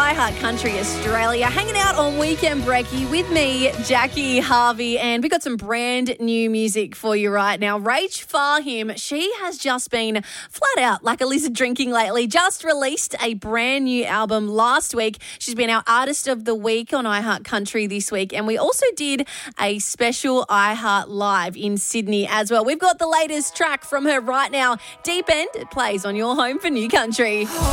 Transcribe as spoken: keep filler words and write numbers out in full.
iHeart Country Australia, hanging out on Weekend Brekkie with me, Jackie Harvey, and we got some brand new music for you right now. Rach Farhim, she has just been flat out like a lizard drinking lately, just released a brand new album last week. She's been our Artist of the Week on iHeart Country this week, and we also did a special iHeart Live in Sydney as well. We've got the latest track from her right now, Deep End. It plays on your home for New Country.